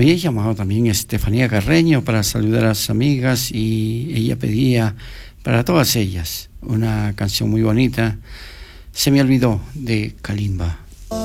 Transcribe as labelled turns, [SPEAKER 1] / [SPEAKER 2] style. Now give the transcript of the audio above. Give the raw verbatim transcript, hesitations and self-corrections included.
[SPEAKER 1] Hoy he llamado también a Estefanía Carreño para saludar a sus amigas y ella pedía para todas ellas una canción muy bonita, Se me olvidó, de Kalimba.